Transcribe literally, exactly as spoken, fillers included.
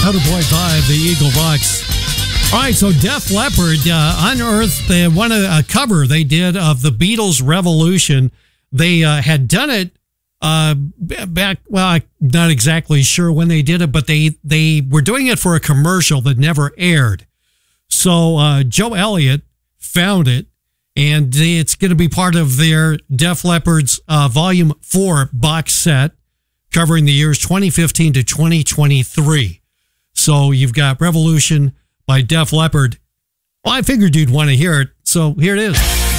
Boy Five, the Eagle Rocks. All right, so Def Leppard uh, unearthed uh, one a, a cover they did of the Beatles' Revolution. They uh, had done it uh, back, well, I'm not exactly sure when they did it, but they, they were doing it for a commercial that never aired. So uh, Joe Elliott found it, and it's going to be part of their Def Leppard's uh, Volume four box set covering the years twenty fifteen to twenty twenty-three. So you've got Revolution by Def Leppard. Well, I figured you'd want to hear it, so here it is.